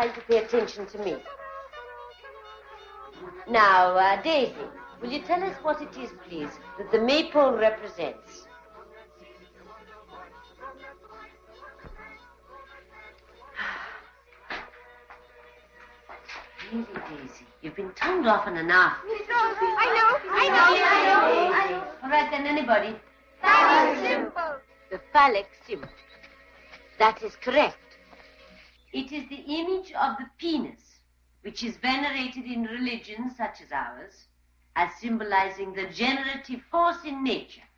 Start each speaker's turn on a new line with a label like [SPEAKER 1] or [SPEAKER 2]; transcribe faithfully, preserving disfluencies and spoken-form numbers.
[SPEAKER 1] time to pay attention to me. Now, uh, Daisy, will you tell us what it is, please, that the maypole represents? Really, Daisy, you've been tongued often enough.
[SPEAKER 2] I know, I know, I know, I know.
[SPEAKER 1] All right, then, anybody?
[SPEAKER 2] Phallic symbol.
[SPEAKER 1] The phallic symbol. That is correct. It is the image of the penis, which is venerated in religions such as ours, as symbolizing the generative force in nature.